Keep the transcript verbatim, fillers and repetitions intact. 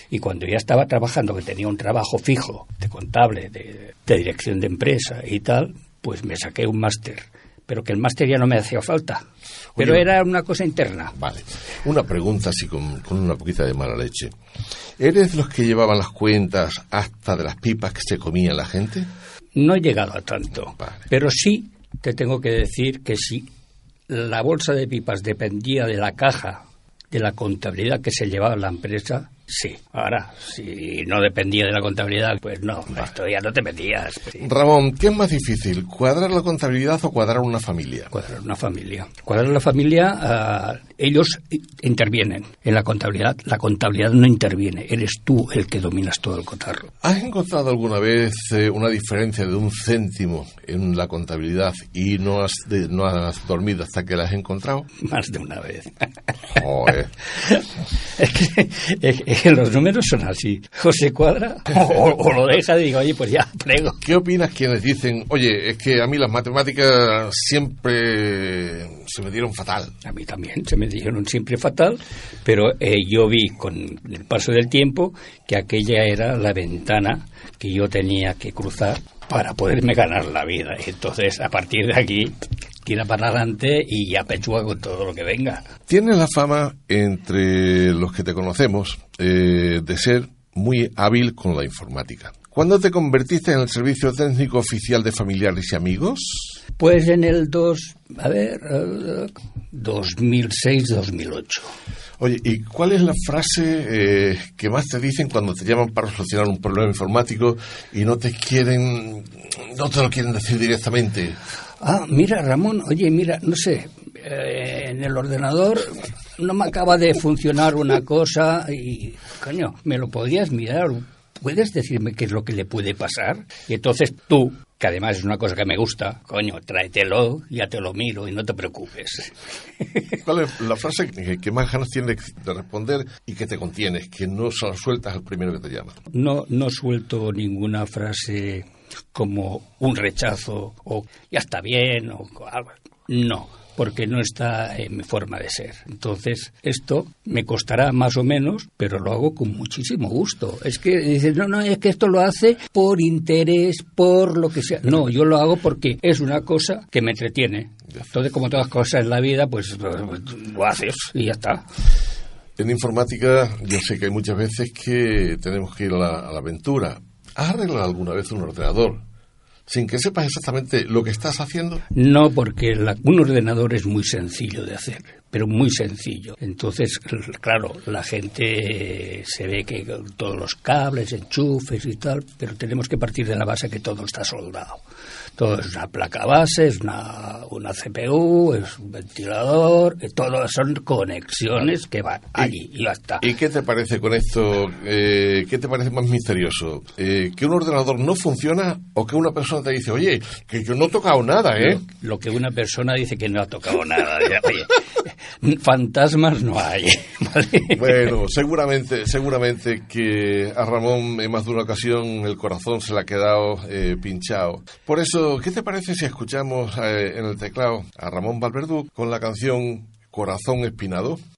Y cuando ya estaba trabajando, que tenía un trabajo fijo de contable, de, de dirección de empresa y tal, pues me saqué un máster. Pero que el máster ya no me hacía falta. Pero Oye, era una cosa interna. Vale. Una pregunta así con, con una poquita de mala leche. ¿Eres los que llevaban las cuentas hasta de las pipas que se comía la gente? No he llegado a tanto. Vale. Pero sí te tengo que decir que si la bolsa de pipas dependía de la caja, de la contabilidad que se llevaba la empresa, sí. Ahora, si no dependía de la contabilidad, pues no, vale. Esto ya no te metías. Sí. Ramón, ¿qué es más difícil, cuadrar la contabilidad o cuadrar una familia? Cuadrar una familia. Cuadrar la familia, uh, ellos intervienen en la contabilidad. La contabilidad no interviene, eres tú el que dominas todo el cotarro. ¿Has encontrado alguna vez eh, una diferencia de un céntimo en la contabilidad y no has, de, no has dormido hasta que la has encontrado? Más de una vez. Joder. Es que... Es que los números son así, o se cuadra o, o lo deja y digo, oye, pues ya, plego. ¿Qué opinas quienes dicen, oye, es que a mí las matemáticas siempre se me dieron fatal? A mí también se me dieron siempre fatal, pero eh, yo vi con el paso del tiempo que aquella era la ventana que yo tenía que cruzar para poderme ganar la vida. Entonces, a partir de aquí, tira para adelante y ya pechúa con todo lo que venga. Tienes la fama, entre los que te conocemos, eh, de ser muy hábil con la informática. ¿Cuándo te convertiste en el servicio técnico oficial de familiares y amigos? Pues en el dos, a ver, uh, dos mil seis dos mil ocho. Oye, ¿y cuál es la frase eh, que más te dicen cuando te llaman para solucionar un problema informático y no te quieren, no te lo quieren decir directamente? Ah, mira, Ramón, oye, mira, no sé, eh, en el ordenador no me acaba de funcionar una cosa y, coño, ¿me lo podrías mirar? ¿Puedes decirme qué es lo que le puede pasar? Y entonces tú, que además es una cosa que me gusta, coño, tráetelo, ya te lo miro y no te preocupes. ¿Cuál es la frase que, que más ganas tienes de responder y que te contienes, que no se la sueltas al primero que te llama? No, no suelto ninguna frase como un rechazo o ya está bien o algo. No, porque no está en mi forma de ser. Entonces, esto me costará más o menos, pero lo hago con muchísimo gusto. Es que dices, no, no, es que esto lo hace por interés, por lo que sea. No, yo lo hago porque es una cosa que me entretiene. Entonces, como todas las cosas en la vida, pues lo haces y ya está. En informática, yo sé que hay muchas veces que tenemos que ir a la, a la aventura. ¿Has arreglado alguna vez un ordenador sin que sepas exactamente lo que estás haciendo? No, porque la, un ordenador es muy sencillo de hacer, pero muy sencillo. Entonces, claro, la gente se ve que todos los cables, enchufes y tal, pero tenemos que partir de la base que todo está soldado. Todo es una placa base, es una, una C P U, es un ventilador, todo son conexiones que van allí y ya está. ¿Y qué te parece con esto? Eh, ¿Qué te parece más misterioso? Eh, ¿Que un ordenador no funciona o que una persona te dice, oye, que yo no he tocado nada, eh? Lo, lo que una persona dice que no ha tocado nada. Oye, fantasmas no hay, ¿vale? Bueno, seguramente, seguramente que a Ramón en más de una ocasión el corazón se le ha quedado eh, pinchado. Por eso, ¿qué te parece si escuchamos eh, en el teclado a Ramón Valverdú con la canción Corazón Espinado?